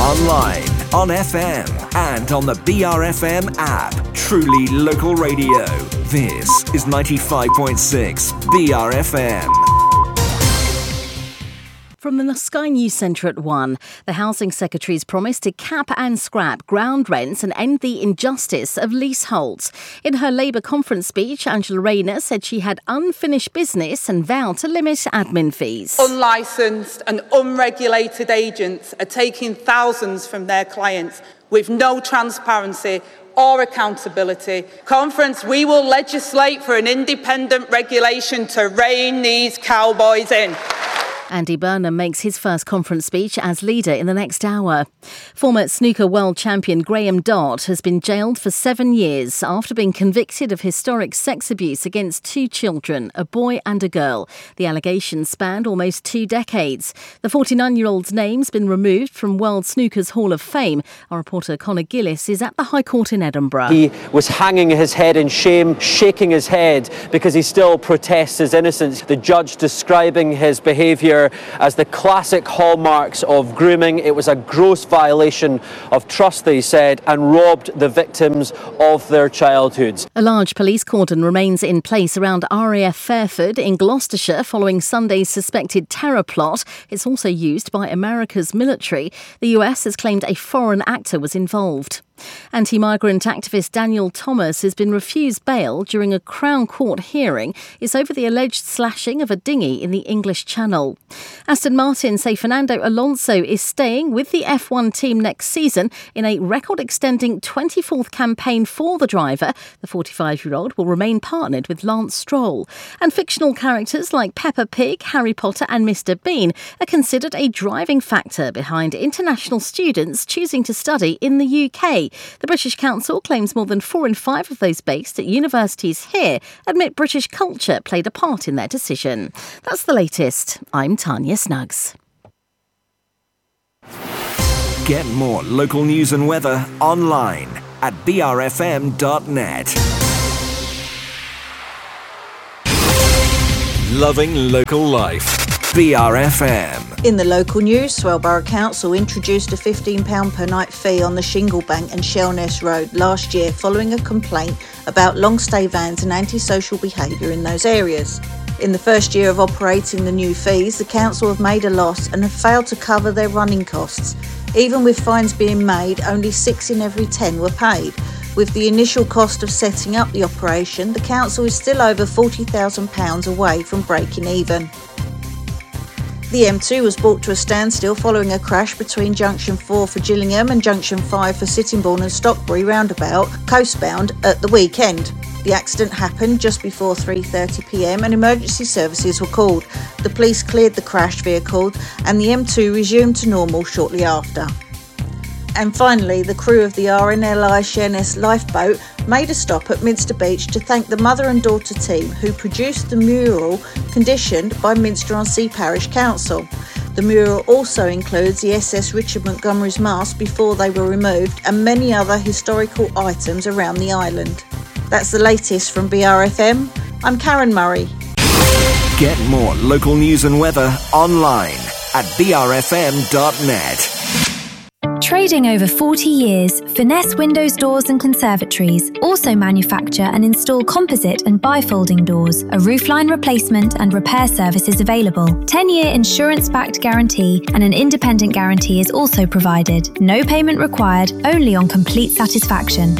online, on FM, and on the BRFM app. Truly local radio. This is 95.6 BRFM. From the Sky News Centre at 1, the Housing Secretary's promised to cap and scrap ground rents and end the injustice of leaseholds. In her Labour conference speech, Angela Rayner said she had unfinished business and vowed to limit admin fees. Unlicensed and unregulated agents are taking thousands from their clients with no transparency or accountability. Conference, we will legislate for an independent regulation to rein these cowboys in. Andy Burnham makes his first conference speech as leader in the next hour. Former snooker world champion Graham Dodd has been jailed for 7 years after being convicted of historic sex abuse against 2 children, a boy and a girl. The allegations spanned almost 2 decades. The 49-year-old's name's been removed from World Snooker's Hall of Fame. Our reporter Conor Gillis is at the High Court in Edinburgh. He was hanging his head in shame, shaking his head because he still protests his innocence. The judge describing his behaviour as the classic hallmarks of grooming. It was a gross violation of trust, they said, and robbed the victims of their childhoods. A large police cordon remains in place around RAF Fairford in Gloucestershire following Sunday's suspected terror plot. It's also used by America's military. The US has claimed a foreign actor was involved. Anti-migrant activist Daniel Thomas has been refused bail during a Crown Court hearing. It's over the alleged slashing of a dinghy in the English Channel. Aston Martin say Fernando Alonso is staying with the F1 team next season in a record-extending 24th campaign for the driver. The 45-year-old will remain partnered with Lance Stroll. And fictional characters like Peppa Pig, Harry Potter and Mr Bean are considered a driving factor behind international students choosing to study in the UK. The British Council claims more than 4 in 5 of those based at universities here admit British culture played a part in their decision. That's the latest. I'm Tanya Snuggs. Get more local news and weather online at brfm.net. Loving local life. BRFM. In the local news, Swale Borough Council introduced a £15 per night fee on the Shinglebank and Shellness Road last year following a complaint about long stay vans and antisocial behaviour in those areas. In the first year of operating the new fees, the council have made a loss and have failed to cover their running costs. Even with fines being made, only 6 in every 10 were paid. With the initial cost of setting up the operation, the council is still over £40,000 away from breaking even. The M2 was brought to a standstill following a crash between Junction 4 for Gillingham and Junction 5 for Sittingbourne and Stockbury roundabout, coastbound, at the weekend. The accident happened just before 3:30pm and emergency services were called. The police cleared the crashed vehicle and the M2 resumed to normal shortly after. And finally, the crew of the RNLI Sheerness lifeboat made a stop at Minster Beach to thank the mother and daughter team who produced the mural commissioned by Minster-on-Sea Parish Council. The mural also includes the SS Richard Montgomery's mast before they were removed and many other historical items around the island. That's the latest from BRFM. I'm Karen Murray. Get more local news and weather online at brfm.net. Trading over 40 years, Finesse Windows, Doors and Conservatories also manufacture and install composite and bifolding doors. A roofline replacement and repair service is available. 10-year insurance-backed guarantee and an independent guarantee is also provided. No payment required, only on complete satisfaction.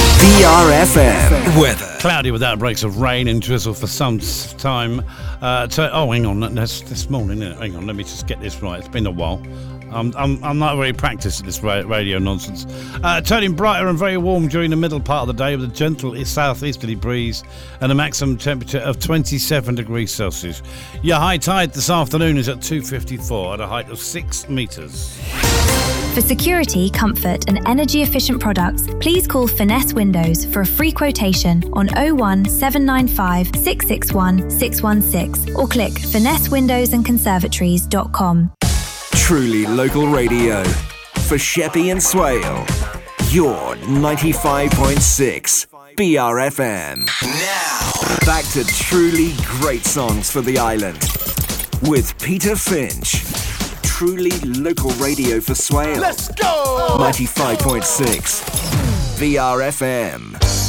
BRFM weather. Cloudy with outbreaks of rain and drizzle for some time. Hang on, that's this morning. Hang on, let me just get this right. It's been a while. I'm not very practiced at this radio nonsense. Turning brighter and very warm during the middle part of the day with a gentle southeasterly breeze and a maximum temperature of 27 degrees Celsius. Your high tide this afternoon is at 2:54 at a height of 6 metres. For security, comfort and energy-efficient products, please call Finesse Windows for a free quotation on 01795 661 616 or click finessewindowsandconservatories.com. Truly local radio for Sheppey and Swale. Your 95.6 BRFM. Now, back to truly great songs for the island with Peter Finch. truly local radio for Swale. Let's go! 95.6 VRFM.